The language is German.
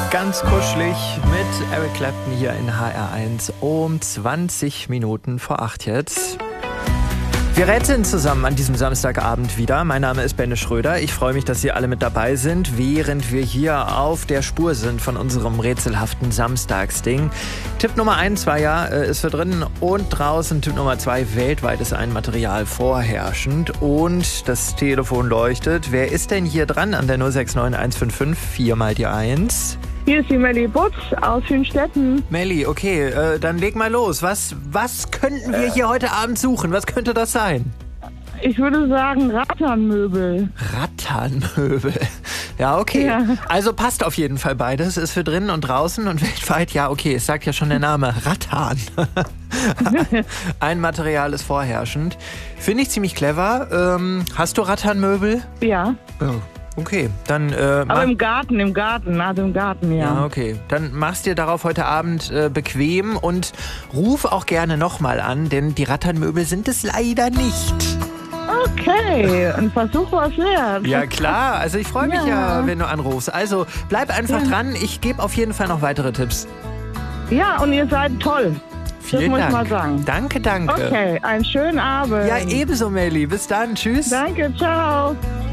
Ganz kuschelig mit Eric Clapton hier in HR1 um 20 Minuten vor 8 jetzt. Wir rätseln zusammen an diesem Samstagabend wieder. Mein Name ist Benne Schröder. Ich freue mich, dass Sie alle mit dabei sind, während wir hier auf der Spur sind von unserem rätselhaften Samstagsding. Tipp Nummer 1 war ja, ist für drinnen und draußen. Tipp Nummer 2, weltweit ist ein Material vorherrschend. Und das Telefon leuchtet. Wer ist denn hier dran an der 069 155 4 mal die 1? Hier ist die Melli Butz aus Hünstetten. Melli, okay, dann leg mal los. Was könnten wir hier heute Abend suchen? Was könnte das sein? Ich würde sagen Rattanmöbel. Rattanmöbel. Ja, okay. Ja. Also passt auf jeden Fall beides. Ist für drinnen und draußen und weltweit. Ja, okay, es sagt ja schon der Name. Rattan. Ein Material ist vorherrschend. Finde ich ziemlich clever. Hast du Rattanmöbel? Ja. Oh. Okay, dann... Aber im Garten, ja. Ja, okay. Dann mach's dir darauf heute Abend bequem und ruf auch gerne nochmal an, denn die Rattanmöbel sind es leider nicht. Okay, ein Versuch war's wert. Ja klar, also ich freue mich ja, wenn du anrufst. Also bleib einfach dran, ich gebe auf jeden Fall noch weitere Tipps. Ja, und ihr seid toll. Vielen das Dank. muss ich mal sagen. Danke. Okay, einen schönen Abend. Ja, ebenso, Melli. Bis dann. Tschüss. Danke, ciao.